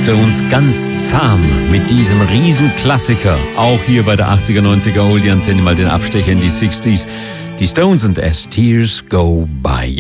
Stones ganz zahm mit diesem Riesenklassiker. Auch hier bei der 80er, 90er Oldie Antenne mal den Abstecher in die 60s. Die Stones und As Tears Go By.